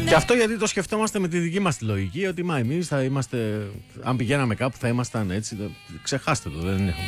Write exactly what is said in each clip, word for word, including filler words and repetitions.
Και αυτό γιατί το σκεφτόμαστε με τη δική μας τη λογική, ότι μα εμείς θα είμαστε, αν πηγαίναμε κάπου θα ήμασταν έτσι. Ξεχάστε το, δεν έχουμε.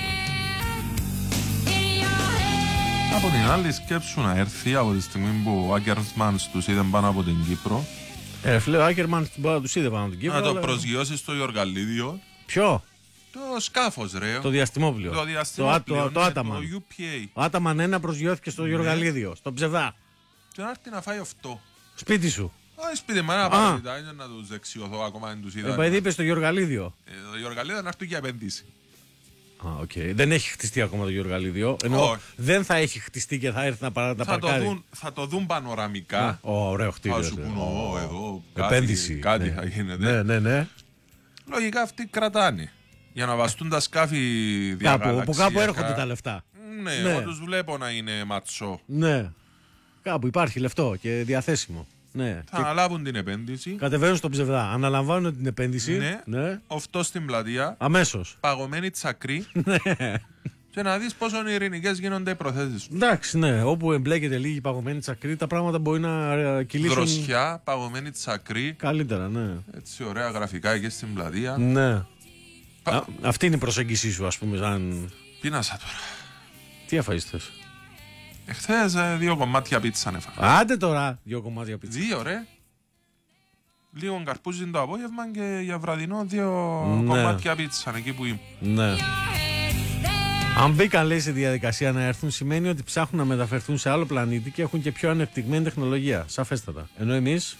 Από την άλλη σκέψου να έρθει από τη στιγμή που ο Άκερμανς τους είδε πάνω από την Κύπρο. Ε, φίλε, ο Άκερμανς τους είδε πάνω από την Κύπρο. Να το αλλά... προσγειώσει στο Ιοργαλίδιο. Ποιο? Το σκάφος, ρε. Το διαστημόπλιο. Το διαστημόπλιο. Το, το, το, ναι, Άταμαν. Το γιου πι έι. Ο Άταμαν ένα προσγειώθηκε στο Ιοργαλίδιο, στο Ψευδά. Και να έρθει να φάει αυτό. Σπίτι σου. Όχι, σπίτι μου, ένα παραδείγμα να τους δεξιωθώ ακόμα δεν τους είδα. Ε, παιδί είπε στο Ιοργαλίδιο. Ε, το Ιοργαλίδιο να έρθει για επένδυση. Α, okay. Δεν έχει χτιστεί ακόμα το Ιοργαλίδιο. Ενώ δεν θα έχει χτιστεί και θα έρθει να παρά, τα θα παρκάρει. Το δουν, θα το δουν πανοραμικά. Oh, ωραίο κτίριο. Θα σου πούν, oh, εδώ επένδυση. Κάτι, κάτι ναι. θα γίνεται. Ναι, ναι, ναι. Λογικά αυτοί κρατάνε. Για να βαστούν τα σκάφη διαγαλαξιακά. Κάπου, από κάπου έρχονται τα λεφτά. Ναι, ναι. Εγώ τους βλέπω να είναι ματσό. Ναι. Κάπου υπάρχει λεφτό και διαθέσιμο. Ναι. Θα και αναλάβουν την επένδυση. Κατεβαίνουν στον Ψευδά. Αναλαμβάνουν την επένδυση. Ναι. ναι. Αυτό στην πλατεία. Αμέσως. Παγωμένη τσακρή. Ναι. Και να δεις πόσο ειρηνικές γίνονται οι προθέσεις. Εντάξει, ναι. Όπου εμπλέκεται λίγη παγωμένη τσακρή, τα πράγματα μπορεί να κυλήσουν. Δροσιά, παγωμένη τσακρή. Καλύτερα, ναι. Έτσι ωραία γραφικά εκεί στην πλατεία. Ναι. Πα... Α, αυτή είναι η προσέγγιση σου, ας πούμε, σαν. Πίνασα τώρα. Τι έφαγες θες? Εχθές δύο κομμάτια πίτσα έφαγα. Άντε τώρα, δύο κομμάτια πίτσα. Δύο, ρε. Λίγο καρπούζι το απόγευμα και για βραδινό δύο ναι. κομμάτια πίτσα εκεί που ήμουν. Ναι. Αν μπήκαν, λέει, στη διαδικασία να έρθουν, σημαίνει ότι ψάχνουν να μεταφερθούν σε άλλο πλανήτη και έχουν και πιο ανεπτυγμένη τεχνολογία. Σαφέστατα. Ενώ εμείς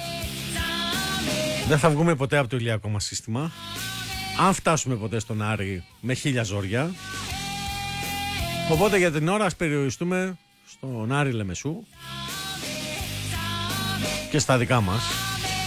δεν θα βγούμε ποτέ από το ηλιακό μας σύστημα. Αν φτάσουμε ποτέ στον Άρη με χίλια ζόρια. Οπότε για την ώρα ας περιοριστούμε στον Άρη Λεμεσού και στα δικά μας.